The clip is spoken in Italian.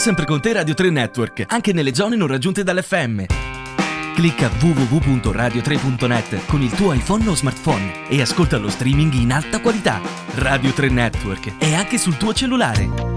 sempre con te Radio 3 Network, anche nelle zone non raggiunte dall'FM. Clicca www.radio3.net con il tuo iPhone o smartphone e ascolta lo streaming in alta qualità. Radio 3 Network è anche sul tuo cellulare.